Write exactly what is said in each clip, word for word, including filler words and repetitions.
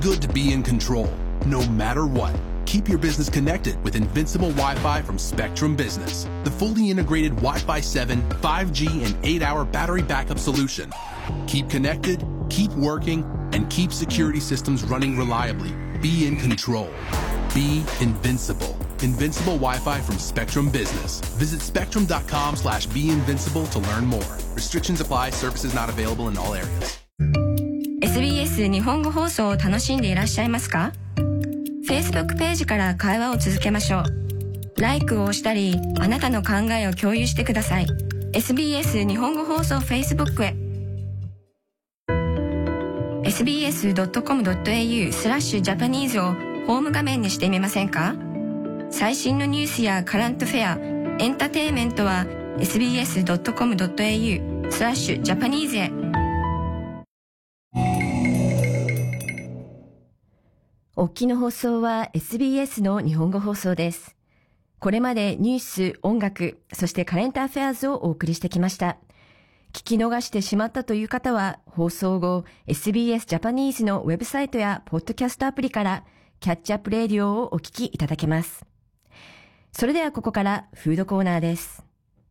Good to be in control, no matter what. Keep your business connected with Invincible Wi-Fi from Spectrum Business, the fully integrated Wi-Fi seven, five G, and eight hour battery backup solution. Keep connected, keep working, and keep security systems running reliably. Be in control. Be invincible. Invincible Wi-Fi from Spectrum Business. Visit spectrum.com slash be invincible to learn more. Restrictions apply. Services not available in all areas. エスビーエス 日本語放送を楽しんでいらっしゃいますか？ Facebook ページから会話を続けましょう。like を押したり、あなたの考えを共有してください。エスビーエス 日本語放送 Facebook へ。エスビーエスドットコムドットエーユー スラッシュジャパニーズをホーム画面にしてみませんか？最新のニュースやカラントフェア、エンターテインメントは エスビーエスドットコムドットエーユー スラッシュジャパニーズへ。お聞きの放送は エスビーエス の日本語放送です。これまでニュース、音楽、そしてカレンターフェアーズをお送りしてきました。聞き逃してしまったという方は、放送後 エスビーエス ジャパニーズのウェブサイトやポッドキャストアプリからキャッチアップレディオをお聞きいただけます。それではここからフードコーナーです。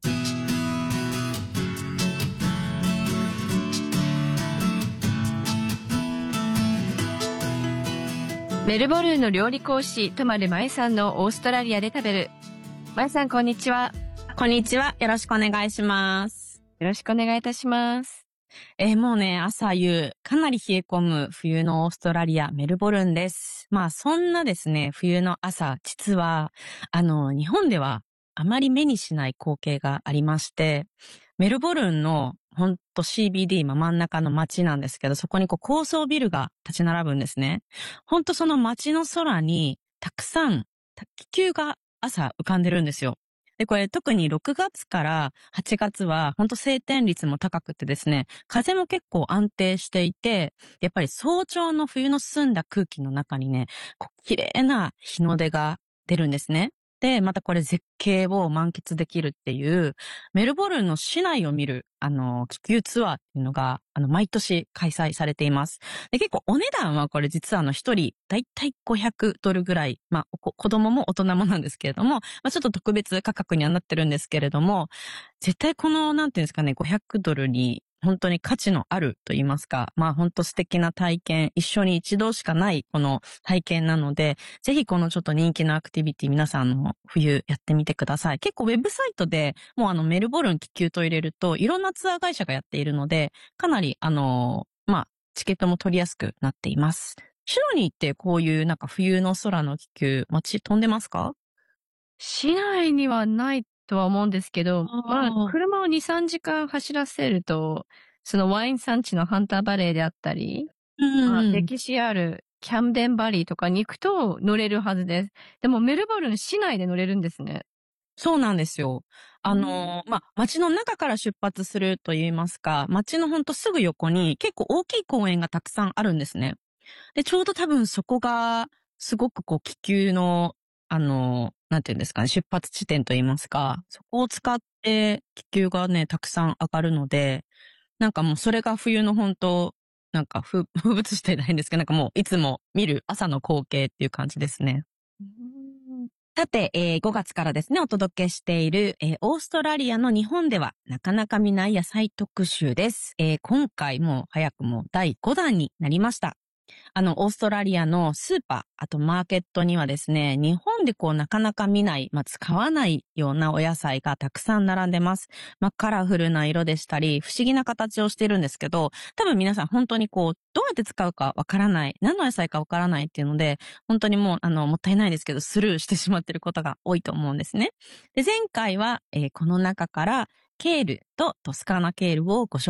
メルボルンの料理講師、とまるまえさんのオーストラリアで食べる。まえさん、こんにちは。 こんにちは。よろしくお願いします。 よろしくお願いいたします。 えー、もうね、朝夕、かなり冷え込む冬のオーストラリア、メルボルンです。まあ、そんなですね、冬の朝、実は、あの、日本ではあまり目にしない光景がありまして、メルボルンのほんと シービーディー 真真ん中の街なんですけど、そこにこう高層ビルが立ち並ぶんですね。ほんとその街の空にたくさん気球が朝浮かんでるんですよ。で、これ特にろくがつからはちがつはほんと晴天率も高くてですね、風も結構安定していて、やっぱり早朝の冬の澄んだ空気の中にね、こう綺麗な日の出が出るんですね。で、またこれ絶景を満喫できるっていう、メルボルンの市内を見る、あの、気球ツアーっていうのが、あの、毎年開催されています。で、結構お値段はこれ実はあの、一人、だいたいごひゃくドルぐらい、まあ、子供も大人もなんですけれども、まあ、ちょっと特別価格にはなってるんですけれども、絶対この、なんていうんですかね、ごひゃくドルに、本当に価値のあると言いますか、まあ本当素敵な体験、一緒に一度しかないこの体験なので、ぜひこのちょっと人気のアクティビティ皆さんの冬やってみてください。結構ウェブサイトでもうあのメルボルン気球と入れるといろんなツアー会社がやっているので、かなりあの、まあチケットも取りやすくなっています。シドニーってこういうなんか冬の空の気球、街飛んでますか？ 市内にはないとは思うんですけど、まあ、車をに、さんじかん走らせると、そのワイン産地のハンターバレーであったり、 うんまあ、歴史あるキャンデンバリーとかに行くと乗れるはずです。でもメルボルン市内で乗れるんですね。 そうなんですよ。あの、まあ、街の中から出発すると言いますか、街のほんとすぐ横に結構大きい公園がたくさんあるんですね。で、ちょうど多分そこが、すごくこう気球の、あの、なんていうんですかね、出発地点と言いますか、そこを使って気球がね、たくさん上がるので、なんかもうそれが冬の本当、なんか風、風物詩ってないんですけど、なんかもういつも見る朝の光景っていう感じですね。さて、えー、ごがつからですね、お届けしている、えー、オーストラリアの日本ではなかなか見ない野菜特集です。えー、今回も早くもだいごだんになりました。あの、オーストラリアのスーパー、あとマーケットにはですね、日本でこうなかなか見ない、まあ、使わないようなお野菜がたくさん並んでます。まあ、カラフルな色でしたり、不思議な形をしているんですけど、多分皆さん本当にこう、どうやって使うかわからない、何の野菜かわからないっていうので、本当にもう、あの、もったいないですけど、スルーしてしまっていることが多いと思うんですね。で、前回は、えー、この中から、ケールとトスカーナケールをご紹介